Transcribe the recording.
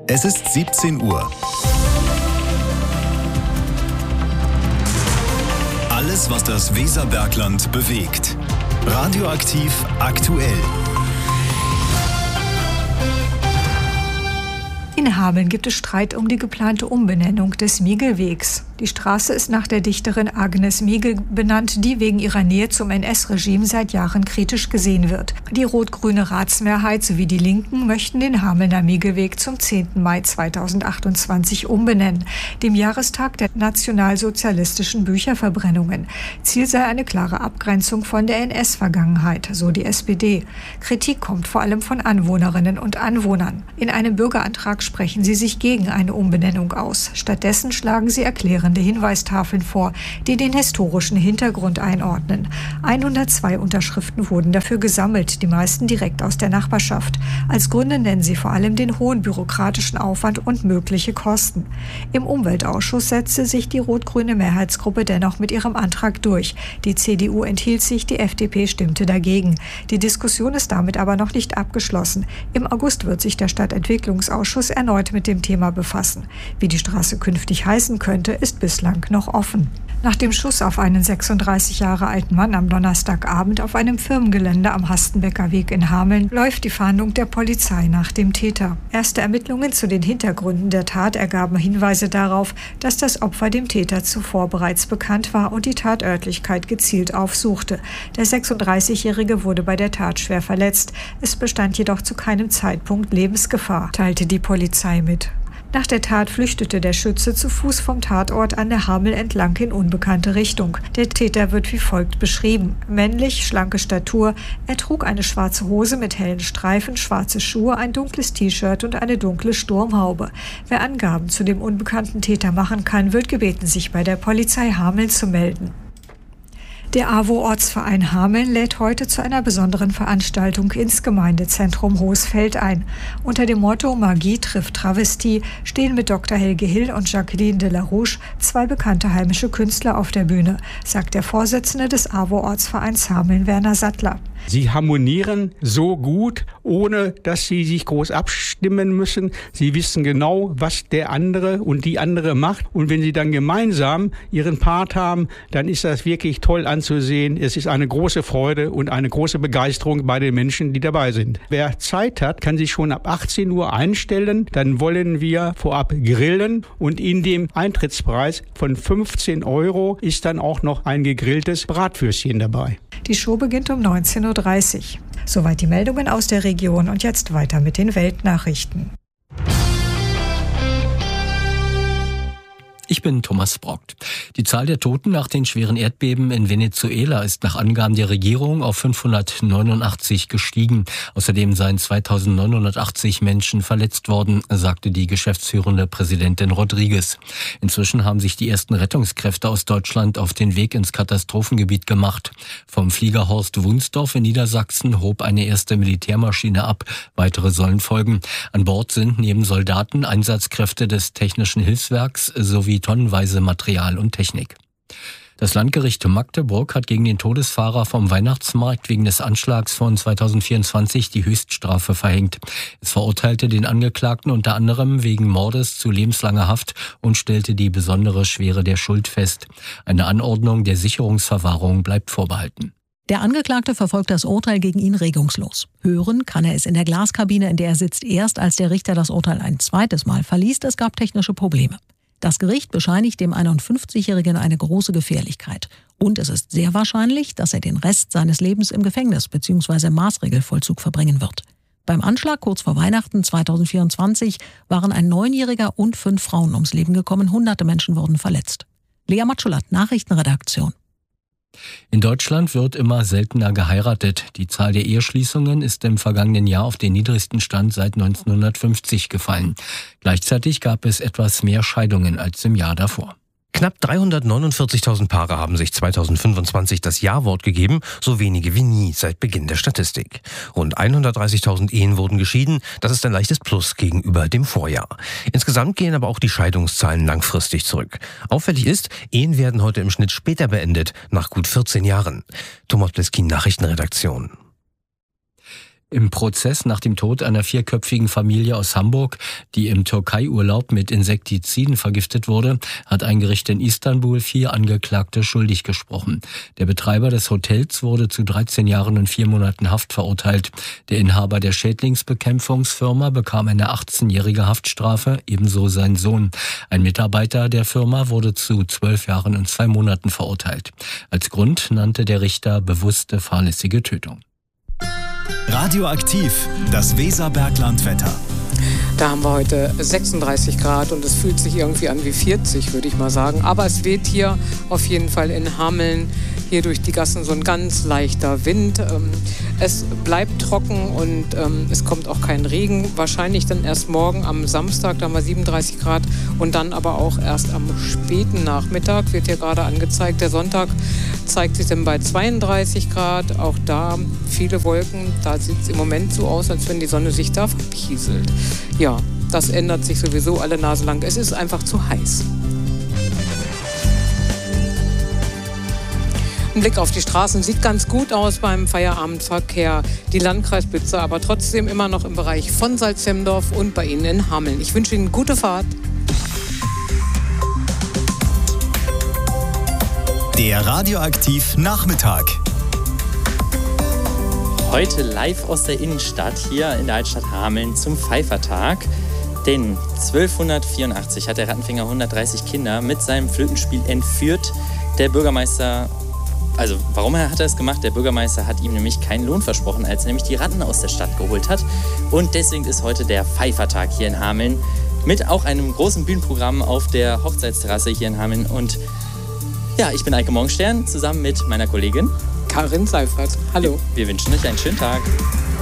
Es ist 17 Uhr. Alles, was das Weserbergland bewegt. Radioaktiv aktuell. In Hameln gibt es Streit um die geplante Umbenennung des Migelwegs. Die Straße ist nach der Dichterin Agnes Migel benannt, die wegen ihrer Nähe zum NS-Regime seit Jahren kritisch gesehen wird. Die rot-grüne Ratsmehrheit sowie die Linken möchten den Hamelner Migelweg zum 10. Mai 2028 umbenennen, dem Jahrestag der nationalsozialistischen Bücherverbrennungen. Ziel sei eine klare Abgrenzung von der NS-Vergangenheit, so die SPD. Kritik kommt vor allem von Anwohnerinnen und Anwohnern. In einem Bürgerantrag sprechen sie sich gegen eine Umbenennung aus. Stattdessen schlagen sie erklärende Hinweistafeln vor, die den historischen Hintergrund einordnen. 102 Unterschriften wurden dafür gesammelt, die meisten direkt aus der Nachbarschaft. Als Gründe nennen sie vor allem den hohen bürokratischen Aufwand und mögliche Kosten. Im Umweltausschuss setzte sich die rot-grüne Mehrheitsgruppe dennoch mit ihrem Antrag durch. Die CDU enthielt sich, die FDP stimmte dagegen. Die Diskussion ist damit aber noch nicht abgeschlossen. Im August wird sich der Stadtentwicklungsausschuss erneut mit dem Thema befassen. Wie die Straße künftig heißen könnte, ist bislang noch offen. Nach dem Schuss auf einen 36 Jahre alten Mann am Donnerstagabend auf einem Firmengelände am Hastenbecker Weg in Hameln läuft die Fahndung der Polizei nach dem Täter. Erste Ermittlungen zu den Hintergründen der Tat ergaben Hinweise darauf, dass das Opfer dem Täter zuvor bereits bekannt war und die Tatörtlichkeit gezielt aufsuchte. Der 36-Jährige wurde bei der Tat schwer verletzt. Es bestand jedoch zu keinem Zeitpunkt Lebensgefahr, teilte die Polizei mit. Nach der Tat flüchtete der Schütze zu Fuß vom Tatort an der Hamel entlang in unbekannte Richtung. Der Täter wird wie folgt beschrieben: männlich, schlanke Statur, er trug eine schwarze Hose mit hellen Streifen, schwarze Schuhe, ein dunkles T-Shirt und eine dunkle Sturmhaube. Wer Angaben zu dem unbekannten Täter machen kann, wird gebeten, sich bei der Polizei Hameln zu melden. Der AWO-Ortsverein Hameln lädt heute zu einer besonderen Veranstaltung ins Gemeindezentrum Hohsfeld ein. Unter dem Motto Magie trifft Travestie stehen mit Dr. Helge Hill und Jacqueline de la Rouche zwei bekannte heimische Künstler auf der Bühne, sagt der Vorsitzende des AWO-Ortsvereins Hameln, Werner Sattler. Sie harmonieren so gut, ohne dass sie sich groß abstimmen müssen. Sie wissen genau, was der andere und die andere macht. Und wenn sie dann gemeinsam ihren Part haben, dann ist das wirklich toll anzusehen. Es ist eine große Freude und eine große Begeisterung bei den Menschen, die dabei sind. Wer Zeit hat, kann sich schon ab 18 Uhr einstellen. Dann wollen wir vorab grillen und in dem Eintrittspreis von 15 € ist dann auch noch ein gegrilltes Bratwürstchen dabei. Die Show beginnt um 19.30 Uhr. Soweit die Meldungen aus der Region und jetzt weiter mit den Weltnachrichten. Ich bin Thomas Brockt. Die Zahl der Toten nach den schweren Erdbeben in Venezuela ist nach Angaben der Regierung auf 589 gestiegen. Außerdem seien 2980 Menschen verletzt worden, sagte die geschäftsführende Präsidentin Rodriguez. Inzwischen haben sich die ersten Rettungskräfte aus Deutschland auf den Weg ins Katastrophengebiet gemacht. Vom Flieger Horst Wunsdorf in Niedersachsen hob eine erste Militärmaschine ab. Weitere sollen folgen. An Bord sind neben Soldaten Einsatzkräfte des Technischen Hilfswerks sowie tonnenweise Material und Technik. Das Landgericht Magdeburg hat gegen den Todesfahrer vom Weihnachtsmarkt wegen des Anschlags von 2024 die Höchststrafe verhängt. Es verurteilte den Angeklagten unter anderem wegen Mordes zu lebenslanger Haft und stellte die besondere Schwere der Schuld fest. Eine Anordnung der Sicherungsverwahrung bleibt vorbehalten. Der Angeklagte verfolgt das Urteil gegen ihn regungslos. Hören kann er es in der Glaskabine, in der er sitzt, erst als der Richter das Urteil ein zweites Mal verliest. Es gab technische Probleme. Das Gericht bescheinigt dem 51-Jährigen eine große Gefährlichkeit. Und es ist sehr wahrscheinlich, dass er den Rest seines Lebens im Gefängnis bzw. im Maßregelvollzug verbringen wird. Beim Anschlag kurz vor Weihnachten 2024 waren ein 9-Jähriger und 5 Frauen ums Leben gekommen. Hunderte Menschen wurden verletzt. Lea Matschulat, Nachrichtenredaktion. In Deutschland wird immer seltener geheiratet. Die Zahl der Eheschließungen ist im vergangenen Jahr auf den niedrigsten Stand seit 1950 gefallen. Gleichzeitig gab es etwas mehr Scheidungen als im Jahr davor. Knapp 349.000 Paare haben sich 2025 das Ja-Wort gegeben, so wenige wie nie seit Beginn der Statistik. Rund 130.000 Ehen wurden geschieden, das ist ein leichtes Plus gegenüber dem Vorjahr. Insgesamt gehen aber auch die Scheidungszahlen langfristig zurück. Auffällig ist, Ehen werden heute im Schnitt später beendet, nach gut 14 Jahren. Thomas Bleskin, Nachrichtenredaktion. Im Prozess nach dem Tod einer 4-köpfigen Familie aus Hamburg, die im Türkei-Urlaub mit Insektiziden vergiftet wurde, hat ein Gericht in Istanbul 4 Angeklagte schuldig gesprochen. Der Betreiber des Hotels wurde zu 13 Jahren und 4 Monaten Haft verurteilt. Der Inhaber der Schädlingsbekämpfungsfirma bekam eine 18-jährige Haftstrafe, ebenso sein Sohn. Ein Mitarbeiter der Firma wurde zu 12 Jahren und 2 Monaten verurteilt. Als Grund nannte der Richter bewusste fahrlässige Tötung. Radioaktiv, das Weserberglandwetter. Da haben wir heute 36 Grad und es fühlt sich irgendwie an wie 40, würde ich mal sagen. Aber es weht hier auf jeden Fall in Hameln hier durch die Gassen so ein ganz leichter Wind. Es bleibt trocken und es kommt auch kein Regen. Wahrscheinlich dann erst morgen am Samstag, da haben wir 37 Grad. Und dann aber auch erst am späten Nachmittag, wird hier gerade angezeigt. Der Sonntag zeigt sich dann bei 32 Grad. Auch da viele Wolken. Da sieht es im Moment so aus, als wenn die Sonne sich da verpieselt. Ja, das ändert sich sowieso alle Nase lang. Es ist einfach zu heiß. Ein Blick auf die Straßen sieht ganz gut aus beim Feierabendverkehr. Die Landkreisblitzer aber trotzdem immer noch im Bereich von Salzhemdorf und bei Ihnen in Hameln. Ich wünsche Ihnen gute Fahrt. Der Radioaktiv Nachmittag. Heute live aus der Innenstadt hier in der Altstadt Hameln zum Pfeifertag. Denn 1284 hat der Rattenfänger 130 Kinder mit seinem Flötenspiel entführt. Der Bürgermeister, also warum hat er es gemacht? Der Bürgermeister hat ihm nämlich keinen Lohn versprochen, als er nämlich die Ratten aus der Stadt geholt hat. Und deswegen ist heute der Pfeifertag hier in Hameln mit auch einem großen Bühnenprogramm auf der Hochzeitsterrasse hier in Hameln. Und ja, ich bin Eike Morgenstern zusammen mit meiner Kollegin Karin Seifert. Hallo. Wir wünschen euch einen schönen Tag.